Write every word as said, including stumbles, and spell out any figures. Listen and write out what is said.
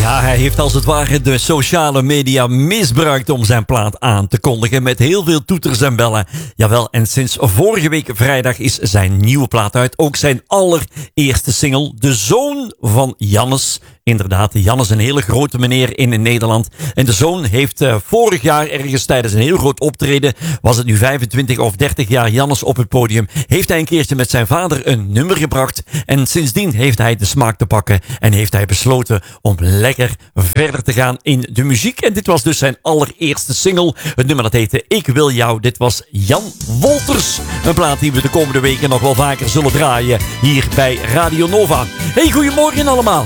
Ja, hij heeft als het ware de sociale media misbruikt om zijn plaat aan te kondigen met heel veel toeters en bellen. Jawel, en sinds vorige week vrijdag is zijn nieuwe plaat uit. Ook zijn allereerste single, De Zoon van Jannes. Inderdaad, Jannes, een hele grote meneer in Nederland. En de zoon heeft uh, vorig jaar ergens tijdens een heel groot optreden, was het nu vijfentwintig of dertig jaar Jannes op het podium, heeft hij een keertje met zijn vader een nummer gebracht. En sindsdien heeft hij de smaak te pakken en heeft hij besloten om lekker verder te gaan in de muziek. En dit was dus zijn allereerste single. Het nummer dat heette Ik Wil Jou. Dit was Jan Wolters. Een plaat die we de komende weken nog wel vaker zullen draaien hier bij Radio Nova. Hey, goedemorgen allemaal.